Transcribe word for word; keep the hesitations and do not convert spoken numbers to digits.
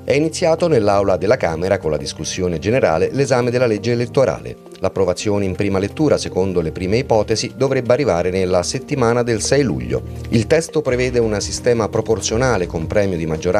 È iniziato nell'aula della Camera con la discussione generale l'esame della legge elettorale. L'approvazione in prima lettura, secondo le prime ipotesi, dovrebbe arrivare nella settimana del sei luglio. Il testo prevede un sistema proporzionale con premio di maggioranza